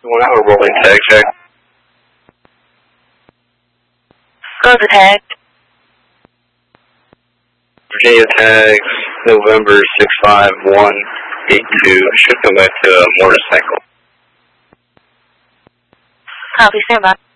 We'll have a rolling tag check. Go to tag. Virginia tags November 65182. Should come back to a motorcycle. Copy, stand by.